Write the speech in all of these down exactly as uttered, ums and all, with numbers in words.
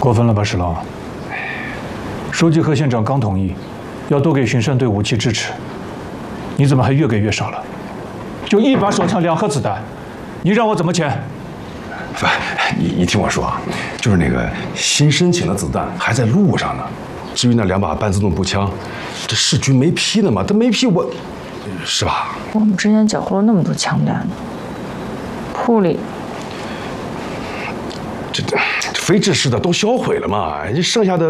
过分了吧，石龙？书记和县长刚同意，要多给巡山队武器支持，你怎么还越给越少了？就一把手枪，两盒子弹，你让我怎么签？ 不，你你听我说啊，就是那个新申请的子弹还在路上呢。至于那两把半自动步枪，这市局没批呢嘛，他没批我，是吧？ 我们之前缴获了那么多枪弹呢，铺里。 这这非制式的都销毁了嘛，这剩下的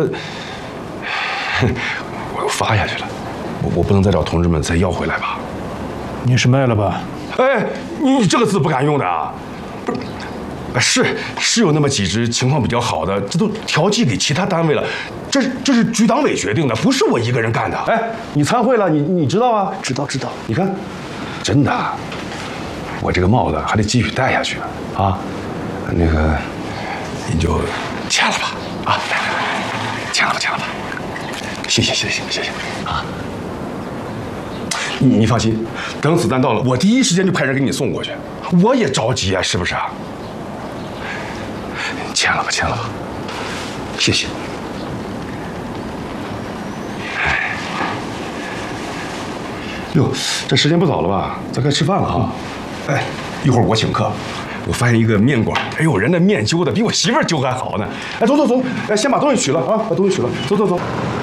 我发下去了，我我不能再找同志们再要回来吧？ 你是卖了吧？ 哎，你这个字不敢用的啊！不是，是是有那么几支情况比较好的，这都调剂给其他单位了，这这是局党委决定的，不是我一个人干的。哎，你参会了，你你知道啊？ 知道知道。 你看，真的，我这个帽子还得继续戴下去啊！那个。 您就签了吧，啊，来来来，签了吧，签了吧，谢谢谢谢谢谢啊！你你放心，等子弹到了，我第一时间就派人给你送过去。我也着急啊，是不是啊？签了吧，签了吧，谢谢。哎，哟，这时间不早了吧？咱该吃饭了哈。哎，一会儿我请客。 我发现一个面馆，哎呦，人那面揪的比我媳妇儿揪还好呢。哎，走走走，哎，先把东西取了啊，把东西取了，走走走。